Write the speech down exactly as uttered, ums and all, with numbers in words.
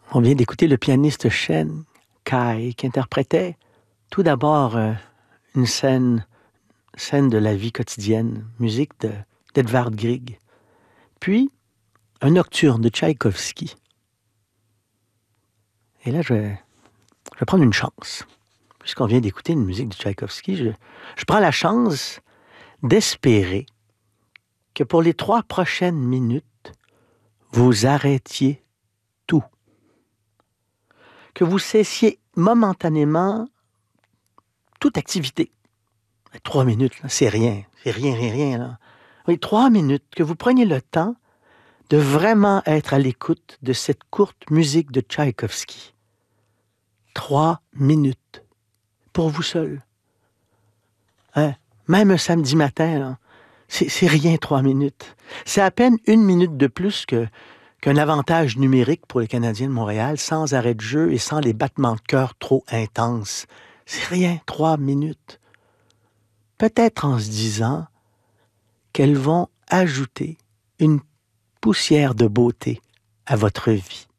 On vient d'écouter le pianiste Shen Kai qui interprétait tout d'abord euh, une scène, scène de la vie quotidienne, musique de, d'Edvard Grieg, puis un nocturne de Tchaïkovski. Et là, je vais, je vais prendre une chance. Puisqu'on vient d'écouter une musique de Tchaïkovski, je, je prends la chance d'espérer que pour les trois prochaines minutes, vous arrêtiez tout. Que vous cessiez momentanément toute activité. Trois minutes, là, c'est rien. C'est rien, rien, rien. Là. Oui, trois minutes. Que vous preniez le temps de vraiment être à l'écoute de cette courte musique de Tchaïkovski. Trois minutes. Pour vous seul. Hein? Même un samedi matin, là, c'est, c'est rien, trois minutes. C'est à peine une minute de plus que, qu'un avantage numérique pour les Canadiens de Montréal, sans arrêt de jeu et sans les battements de cœur trop intenses. C'est rien, trois minutes. Peut-être en se disant qu'elles vont ajouter une poussière de beauté à votre vie.